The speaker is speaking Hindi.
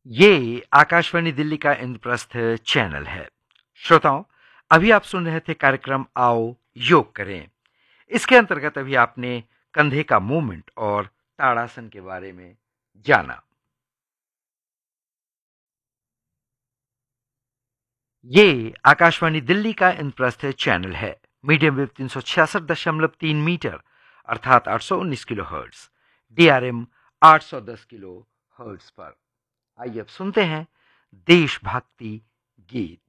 ये आकाशवाणी दिल्ली का इंद्रप्रस्थ चैनल है। श्रोताओं, अभी आप सुन रहे थे कार्यक्रम आओ योग करें। इसके अंतर्गत अभी आपने कंधे का मूवमेंट और ताड़ासन के बारे में जाना। ये आकाशवाणी दिल्ली का इंद्रप्रस्थ चैनल है। मीडियम वेव 366.3 मीटर अर्थात 819 kilo hertz, DRM 810 kilo hertz पर। आइए अब सुनते हैं देशभक्ति गीत।